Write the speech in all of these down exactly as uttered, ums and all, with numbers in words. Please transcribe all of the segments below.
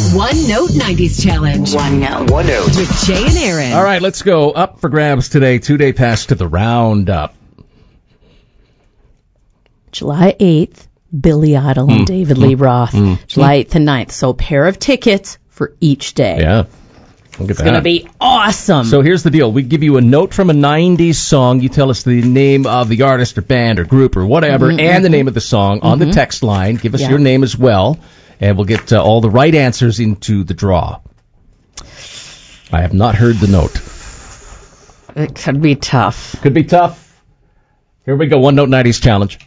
One Note nineties Challenge. One Note. One Note. With Jay and Aaron. All right, let's go. Up for grabs today. Two-day pass to the Roundup. July eighth, Billy Idol and Mm, David mm, Lee Roth. mm, July eighth and ninth. So a pair of tickets for each day. Yeah. Look at It's that. going to be awesome. So here's the deal. We give you a note from a nineties song. You tell us the name of the artist or band or group or whatever Mm-hmm, and the name of the song on the text line. Give us Yeah. your name as well, and we'll get uh, all the right answers into the draw. I have not heard the note. It could be tough. Could be tough. Here we go. One Note nineties Challenge.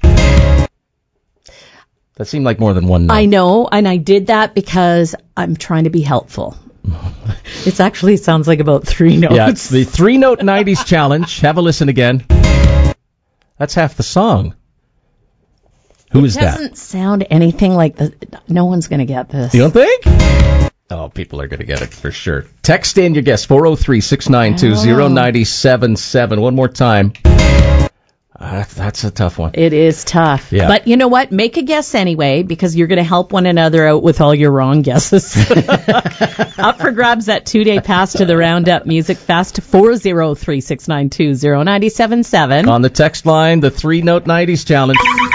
That seemed like more than one note. I know, and I did that because I'm trying to be helpful. It actually sounds like about three notes. Yeah, it's the Three Note nineties Challenge. Have a listen again. That's half the song. Who is It that? doesn't sound anything like the... No one's going to get this. You don't think? Oh, people are going to get it for sure. Text in your guess, four oh three, six nine two, oh nine seven seven. One more time. Uh, that's a tough one. It is tough. Yeah. But you know what? Make a guess anyway, because you're going to help one another out with all your wrong guesses. Up for grabs that two-day pass to the Roundup Music Fest, four oh three, six nine two, oh nine seven seven. On the text line, the Three Note nineties Challenge.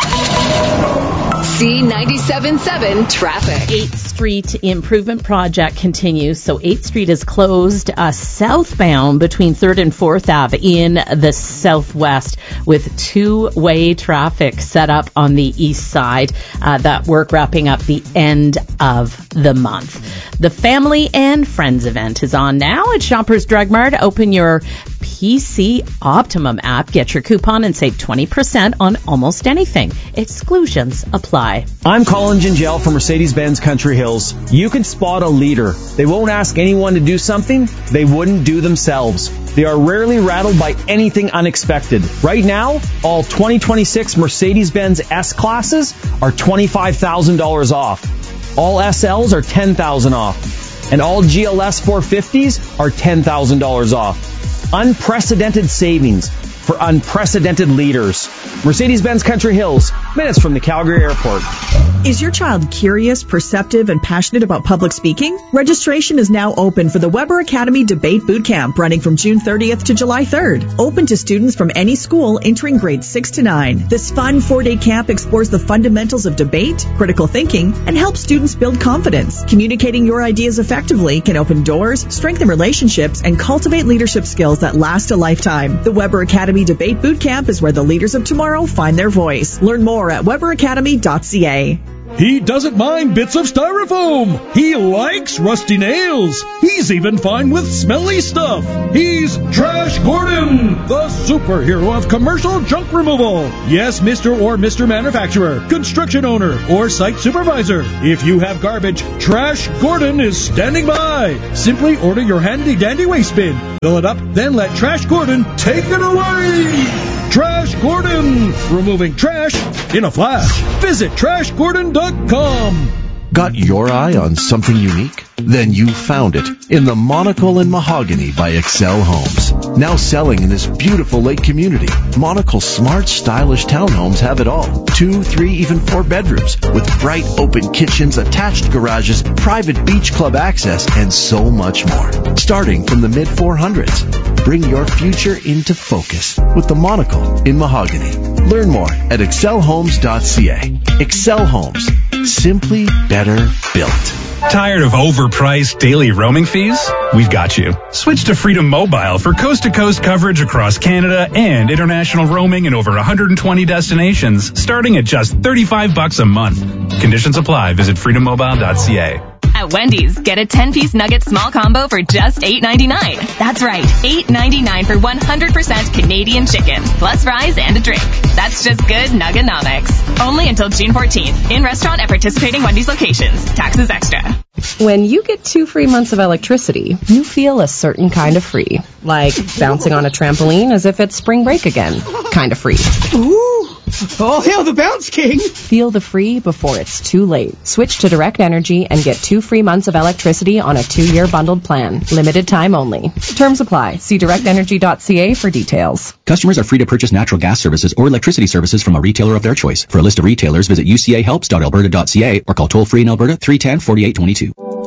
C ninety-seven point seven traffic. eighth Street improvement project continues. So eighth Street is closed uh, southbound between third and fourth Ave in the southwest with two-way traffic set up on the east side. Uh, that work wrapping up the end of the month. The Family and Friends event is on now at Shoppers Drug Mart. Open your P C Optimum app, get your coupon, and save twenty percent on almost anything. Exclusions apply. I'm Colin Gingell from Mercedes-Benz Country Hills. You can spot a leader. They won't ask anyone to do something they wouldn't do themselves. They are rarely rattled by anything unexpected. Right now, all twenty twenty-six Mercedes-Benz S-Classes are twenty-five thousand dollars off. All S Ls are ten thousand dollars off. And all G L S four fifties are ten thousand dollars off. Unprecedented savings for unprecedented leaders. Mercedes-Benz Country Hills, minutes from the Calgary Airport. Is your child curious, perceptive, and passionate about public speaking? Registration is now open for the Weber Academy Debate Bootcamp running from June thirtieth to July third. Open to students from any school entering grades six to nine. This fun four-day camp explores the fundamentals of debate, critical thinking, and helps students build confidence. Communicating your ideas effectively can open doors, strengthen relationships, and cultivate leadership skills that last a lifetime. The Weber Academy Debate Bootcamp is where the leaders of tomorrow find their voice. Learn more at weber academy dot c a. He doesn't mind bits of styrofoam. He likes rusty nails. He's even fine with smelly stuff. He's Trash Gordon, the superhero of commercial junk removal. Yes, Mister or Mister Manufacturer, construction owner, or site supervisor. If you have garbage, Trash Gordon is standing by. Simply order your handy-dandy waste bin. Fill it up, then let Trash Gordon take it away. Trash Gordon, removing trash in a flash. Visit trash gordon dot com. Got your eye on something unique? Then you found it in the Monocle and Mahogany by Excel Homes. Now selling in this beautiful lake community, Monocle's smart, stylish townhomes have it all. Two, three, even four bedrooms with bright open kitchens, attached garages, private beach club access, and so much more. Starting from the mid four hundreds. Bring your future into focus with the Monocle in Mahogany. Learn more at excel homes dot c a. Excel Homes. Simply better built. Tired of overpriced daily roaming fees? We've got you. Switch to Freedom Mobile for coast-to-coast coverage across Canada and international roaming in over one hundred twenty destinations, starting at just thirty-five bucks a month. Conditions apply. Visit freedom mobile dot c a. At Wendy's, get a ten-piece nugget small combo for just eight ninety-nine. That's right, eight ninety-nine for one hundred percent Canadian chicken, plus fries and a drink. That's just good Nuggenomics. Only until June fourteenth. In restaurant at participating Wendy's locations. Taxes extra. When you get two free months of electricity, you feel a certain kind of free. Like bouncing on a trampoline as if it's spring break again. Kind of free. Ooh! Oh, hail the Bounce King! Feel the free before it's too late. Switch to Direct Energy and get two free months of electricity on a two-year bundled plan. Limited time only. Terms apply. See direct energy dot c a for details. Customers are free to purchase natural gas services or electricity services from a retailer of their choice. For a list of retailers, visit u c a helps dot alberta dot c a or call toll-free in Alberta three one zero, four eight two two.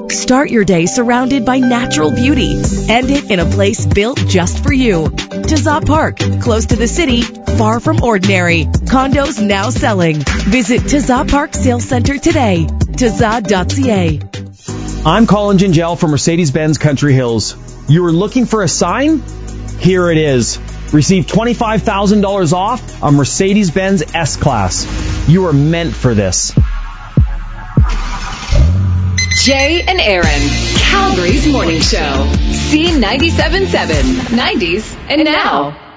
Start your day surrounded by natural beauty. End it in a place built just for you. Tazat Park, close to the city, far from ordinary. Condos now selling. Visit Tazat Park Sales Center today. Tazat dot c a. I'm Colin Gingell from Mercedes-Benz Country Hills. You were looking for a sign? Here it is. Receive twenty-five thousand dollars off a Mercedes-Benz S-Class. You are meant for this. Jay and Aaron, Calgary's morning show. C ninety-seven point seven, nineties and now.